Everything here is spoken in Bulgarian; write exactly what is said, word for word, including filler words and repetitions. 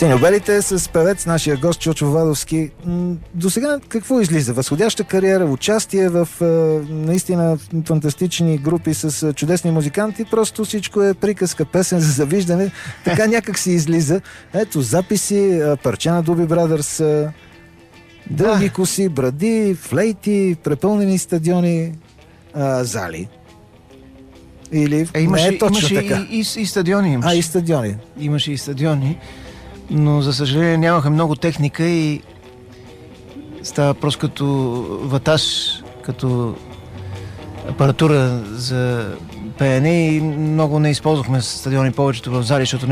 Синьо-белите с певец, нашия гост Чочо Вадовски. До сега какво излиза? Възходяща кариера, участие в наистина фантастични групи с чудесни музиканти, просто всичко е приказка, песен за завиждане. Така някак си излиза. Ето, записи, парча на Дуби Брадърс, дълги да. коси, бради, флейти, препълнени стадиони, а, зали. Или е, имаше, не е точно имаше така. И, и, и стадиони имаше. А, и стадиони. Имаше и стадиони, но за съжаление нямаха много техника и става просто като ватаж, като апаратура за пеене и много не използвахме стадиони, повечето в зали, защото